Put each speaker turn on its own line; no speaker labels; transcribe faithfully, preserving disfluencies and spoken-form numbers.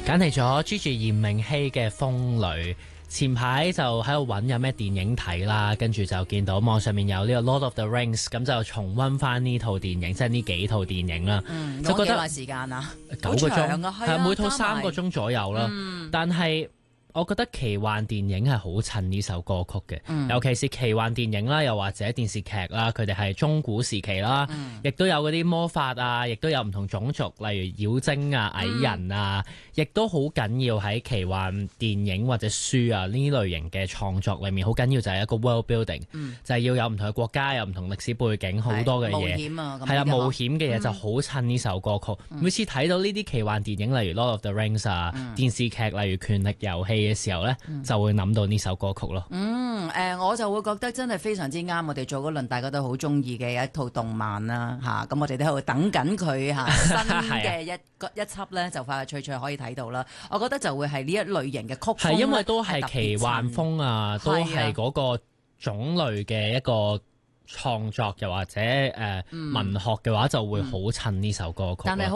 揀嚟咗 Gigi 嚴明熙嘅《風女》。前排就喺度揾有咩電影睇啦，跟住就見到網上面有呢個《Lord of the Rings》，咁就重溫翻呢套電影，即係呢幾套電影啦。
嗯，
就覺得
幾耐時間啊？
九個鐘，
係
係每套三個鐘左右啦。
嗯、
但係我覺得奇幻電影係好襯呢首歌曲嘅，
嗯、
尤其是奇幻電影啦，又或者電視劇啦，佢哋係中古時期啦，亦、嗯、都有嗰啲魔法啊，亦都有唔同種族，例如妖精啊、矮人啊，亦、嗯、都好緊要喺奇幻電影或者書啊呢類型嘅創作裏面，好緊要就係一個 world building，、嗯、就係要有唔同嘅國家，有唔同歷史背景，好多嘅嘢，係啦，冒險嘅嘢就好襯呢首歌曲。嗯、每次睇到呢啲奇幻電影，例如《Lord of the Rings》啊，嗯、電視劇例如《權力遊戲》嘅時候咧，嗯、就會諗到呢首歌曲咯。
嗯，誒、呃，我就會覺得真係非常之啱我哋做嗰輪大家都好中意嘅一套動漫啦，嚇、啊！咁我哋都喺度等緊佢嚇新嘅一一輯咧，就快快脆脆可以睇到啦。我覺得就會係呢一類型嘅曲風，係
因為都係奇幻風啊，都係嗰個種類嘅一個創作，又或者誒、呃嗯、文學嘅話，就會好襯呢首歌曲。
但係